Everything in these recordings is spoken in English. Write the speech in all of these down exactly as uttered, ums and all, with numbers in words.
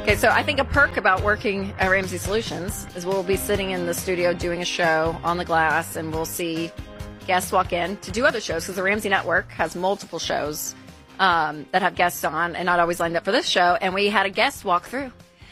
Okay, so I think a perk about working at Ramsey Solutions is we'll be sitting in the studio doing a show on the glass, and we'll see guests walk in to do other shows, because the Ramsey Network has multiple shows um, that have guests on, and not always lined up for this show. And we had a guest walk through,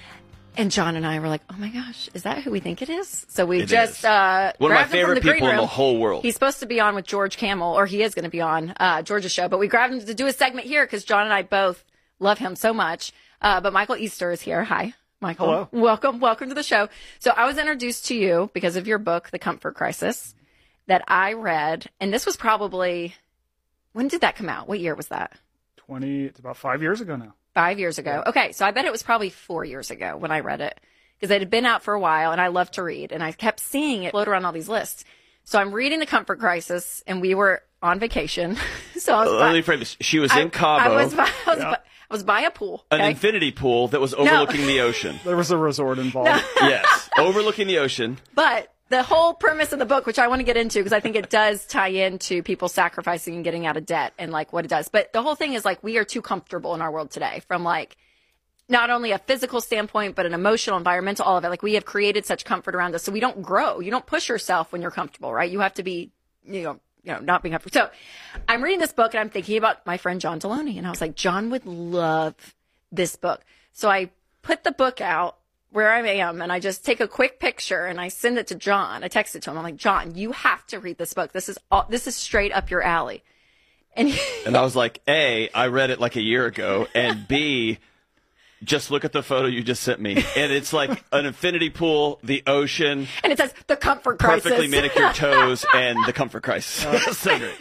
and John and I were like, "Oh my gosh, is that who we think it is?" So we it just uh, one of my grabbed him from favorite the green people in room. the whole world. He's supposed to be on with George Camel, or he is going to be on uh, George's show, but we grabbed him to do a segment here because John and I both love him so much. Uh, but Michael Easter is here. Hi, Michael. Hello. Welcome. Welcome to the show. So I was introduced to you because of your book, The Comfort Crisis, that I read. And this was probably, when did that come out? What year was that? twenty, it's about five years ago now. Five years ago. Okay. So I bet it was probably four years ago when I read it, because it had been out for a while and I love to read. And I kept seeing it float around all these lists. So I'm reading The Comfort Crisis, and we were on vacation. so I was Let by, me frame this. She was I, in Cabo, I was by, I was Yeah. by, I was by a pool. an Okay? infinity pool that was overlooking the ocean. There was a resort involved. Yes, overlooking the ocean. But the whole premise of the book, which I want to get into because I think it does tie into people sacrificing and getting out of debt and like what it does. But the whole thing is like we are too comfortable in our world today, from like not only a physical standpoint, but an emotional, environmental, all of it. Like we have created such comfort around us. So we don't grow. You don't push yourself when you're comfortable, right? You have to be, you know, you know, not being comfortable. So I'm reading this book and I'm thinking about my friend John Deloney. And I was like, John would love this book. So I put the book out where I am, and I just take a quick picture and I send it to John. I text it to him. I'm like, John, you have to read this book. This is all, this is straight up your alley. And, he, And I was like, A, I read it like a year ago, and B, just look at the photo you just sent me. And it's like an infinity pool, the ocean, and it says The Comfort Crisis. perfectly manicured toes, and the comfort crisis. So great.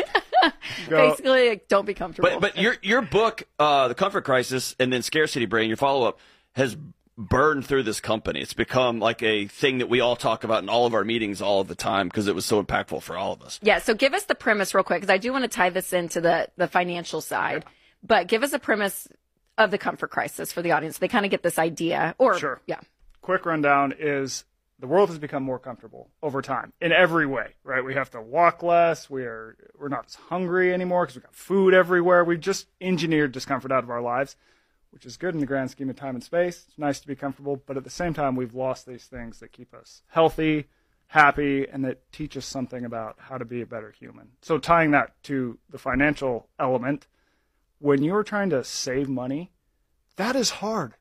Go- Basically, like, don't be comfortable. But but your your book, uh, The Comfort Crisis, and then Scarcity Brain, your follow up, has burned through this company. It's become like a thing that we all talk about in all of our meetings all of the time because it was so impactful for all of us. Yeah, so give us the premise real quick, because I do want to tie this into the, the financial side. But give us a premise of The Comfort Crisis for the audience. They kind of get this idea. Or, Sure. yeah. Quick rundown is the world has become more comfortable over time in every way, right? We have to walk less. We are, we're not as hungry anymore because we've got food everywhere. We've just engineered discomfort out of our lives, which is good in the grand scheme of time and space. It's nice to be comfortable, but at the same time, we've lost these things that keep us healthy, happy, and that teach us something about how to be a better human. So tying that to the financial element, when you're trying to save money, that is hard.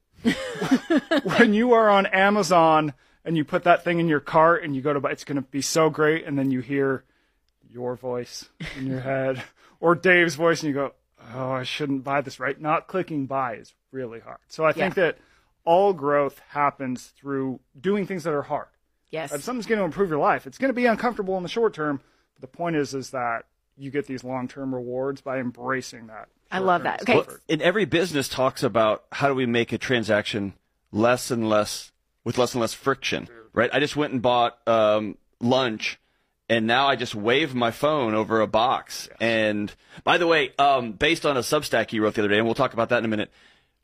When you are on Amazon and you put that thing in your cart and you go to buy, it's going to be so great, and then you hear your voice in your head or Dave's voice and you go, oh, I shouldn't buy this, right? Not clicking buy is really hard. So I think Yeah. that all growth happens through doing things that are hard. Yes. If something's going to improve your life, it's going to be uncomfortable in the short term. But the point is, is that you get these long-term rewards by embracing that. I love that. Okay. discomfort. And every business talks about how do we make a transaction less and less, with less and less friction, right? I just went and bought um, lunch, and now I just wave my phone over a box. Yes. And by the way, um, based on a Substack you wrote the other day, and we'll talk about that in a minute,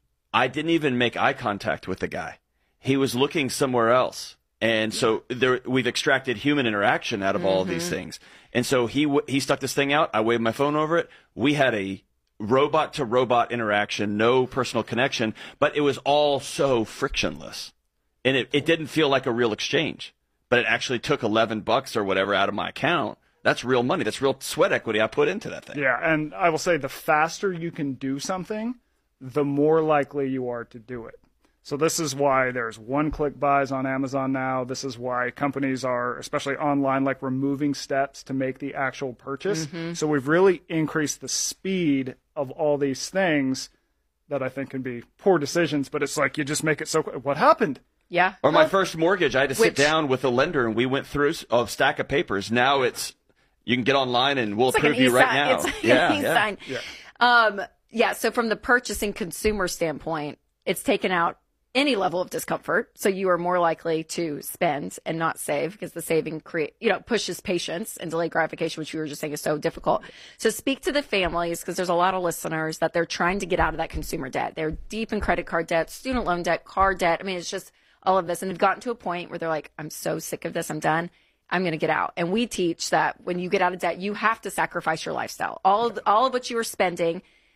I didn't even make eye contact with the guy. He was looking somewhere else. And so there, we've extracted human interaction out of all of these things. And so he w- he stuck this thing out. I waved my phone over it. We had a robot to robot interaction, no personal connection, but it was all so frictionless. And it, it didn't feel like a real exchange, but it actually took eleven bucks or whatever out of my account. That's real money. That's real sweat equity I put into that thing. Yeah, and I will say the faster you can do something, the more likely you are to do it. So this is why there's one-click buys on Amazon now. This is why companies are, especially online, like removing steps to make the actual purchase. Mm-hmm. So we've really increased the speed of all these things that I think can be poor decisions, but it's like you just make it so quick. What happened? Yeah. Or my Well, first mortgage, I had to sit Which- down with a lender, and we went through a stack of papers. Now it's you can get online, and we'll It's like an approve you right e-sign. now. It's like yeah, an yeah. e-sign. Yeah. Um, yeah, so from the purchasing consumer standpoint, it's taken out any level of discomfort. So you are more likely to spend and not save, because the saving create, you know, pushes patience and delayed gratification, which you were just saying is so difficult. So speak to the families, because there's a lot of listeners that they're trying to get out of that consumer debt. They're deep in credit card debt, student loan debt, car debt. I mean, it's just all of this. And they've gotten to a point where they're like, I'm so sick of this. I'm done. I'm going to get out. And we teach that when you get out of debt, you have to sacrifice your lifestyle. All of, all of what you are spending,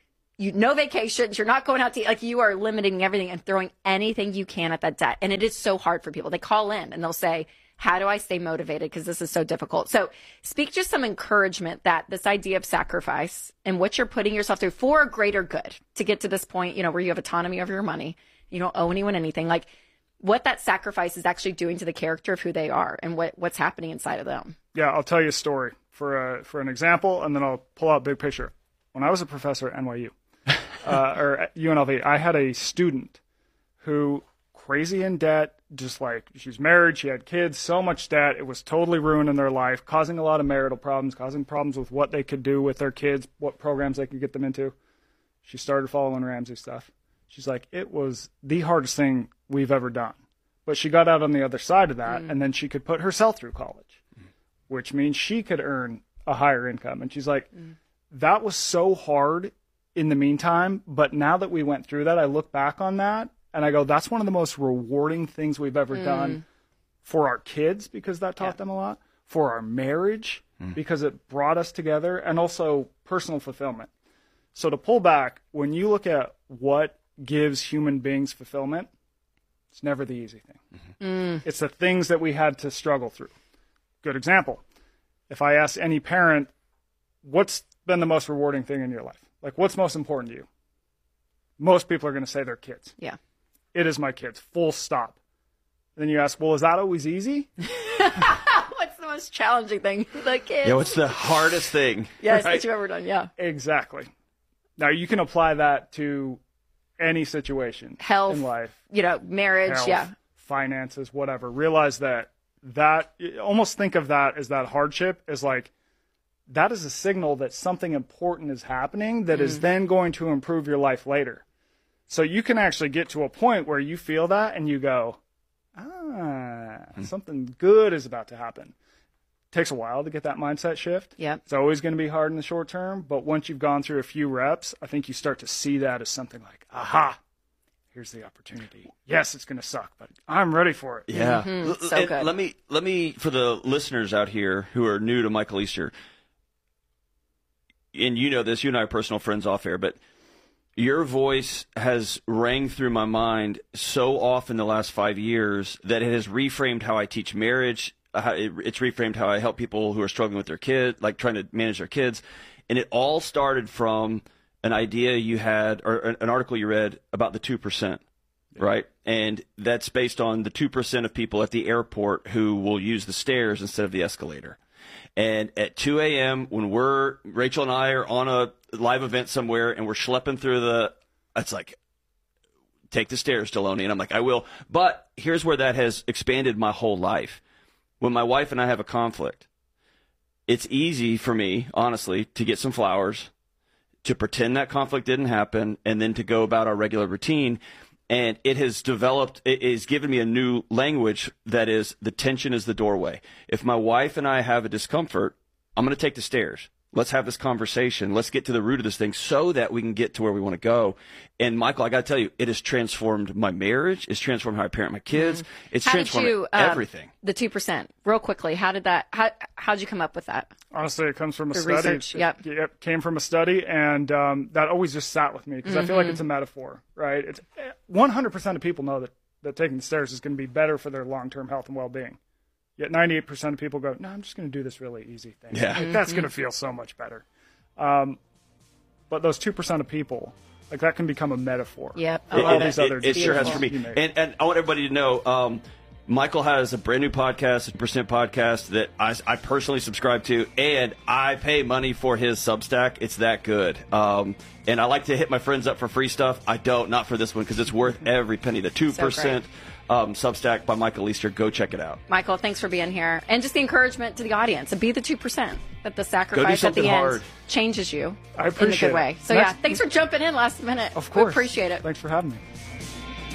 you no vacations, you're not going out to eat, like you are limiting everything and throwing anything you can at that debt. And it is so hard for people. They call in and they'll say, how do I stay motivated? Because this is so difficult. So speak just some encouragement that this idea of sacrifice and what you're putting yourself through for a greater good to get to this point, you know, where you have autonomy over your money, you don't owe anyone anything, like what that sacrifice is actually doing to the character of who they are and what, what's happening inside of them. Yeah, I'll tell you a story for a, for an example, and then I'll pull out big picture. When I was a professor at N Y U, uh, or at U N L V, I had a student who crazy in debt, just like she was married, she had kids, so much debt, it was totally ruining their life, causing a lot of marital problems, causing problems with what they could do with their kids, what programs they could get them into. She started following Ramsey stuff. She's like, it was the hardest thing we've ever done. But she got out on the other side of that, mm. and then she could put herself through college, mm. which means she could earn a higher income. And she's like, mm. that was so hard in the meantime, but now that we went through that, I look back on that, and I go, that's one of the most rewarding things we've ever mm. done for our kids, because that taught yeah. them a lot, for our marriage, mm. because it brought us together, and also personal fulfillment. So to pull back, when you look at what gives human beings fulfillment, it's never the easy thing. Mm-hmm. Mm. It's the things that we had to struggle through. Good example. If I ask any parent, what's been the most rewarding thing in your life? Like, what's most important to you? Most people are going to say their kids. Yeah. It is my kids, full stop. Then you ask, well, is that always easy? What's the most challenging thing? The kids. Yeah, what's the hardest thing? Yes, right? that you've ever done, yeah. Exactly. Now, you can apply that to any situation health, in life, you know, marriage, health, yeah, finances, whatever. Realize that that almost think of that as that hardship as like that is a signal that something important is happening that mm. is then going to improve your life later. So you can actually get to a point where you feel that and you go, ah, mm. something good is about to happen. Takes a while to get that mindset shift. Yeah. It's always going to be hard in the short term, but once you've gone through a few reps, I think you start to see that as something like, aha, here's the opportunity. Yes, it's going to suck, but I'm ready for it. Yeah. Mm-hmm. So and good. Let me, let me, for the listeners out here who are new to Michael Easter, and you know this, you and I are personal friends off air, but your voice has rang through my mind so often the last five years that it has reframed how I teach marriage. How it, it's reframed how I help people who are struggling with their kid, like trying to manage their kids. And it all started from an idea you had, or an article you read about the two percent, yeah. right? And that's based on the two percent of people at the airport who will use the stairs instead of the escalator. And at two a.m. when we're, Rachel and I are on a live event somewhere and we're schlepping through the, it's like, take the stairs, Deloney. And I'm like, I will. But here's where that has expanded my whole life. When my wife and I have a conflict, it's easy for me, honestly, to get some flowers, to pretend that conflict didn't happen, and then to go about our regular routine. And it has developed, it has given me a new language that is, the tension is the doorway. If my wife and I have a discomfort, I'm going to take the stairs. Let's have this conversation. Let's get to the root of this thing so that we can get to where we want to go. And Michael, I got to tell you, it has transformed my marriage. It's transformed how I parent my kids. Mm-hmm. It's how transformed did you, um, everything. The two percent, real quickly, how did that, how, how'd you come up with that? Honestly, it comes from a The study. research, yep. It, it came from a study, and um, that always just sat with me because mm-hmm. I feel like it's a metaphor, right? It's one hundred percent of people know that, that taking the stairs is going to be better for their long-term health and well-being. Yet ninety-eight percent of people go, no, I'm just going to do this really easy thing. Yeah. Like, Mm-hmm. that's going to feel so much better. Um, but those two percent of people, like that can become a metaphor. Yep. For It, all it, these it, other it sure has for me. decisions you make. And, and I want everybody to know, um, Michael has a brand new podcast, a Percent Podcast, that I, I personally subscribe to, and I pay money for his Substack. It's that good. Um, and I like to hit my friends up for free stuff. I don't, not for this one, because it's worth every penny. The two percent So um, Substack by Michael Easter. Go check it out. Michael, thanks for being here. And just the encouragement to the audience, be the two percent, that the Go do sacrifice at something the hard. end changes you I in a appreciate good way. it. So, Next- yeah, thanks for jumping in last minute. Of course. We appreciate it. Thanks for having me.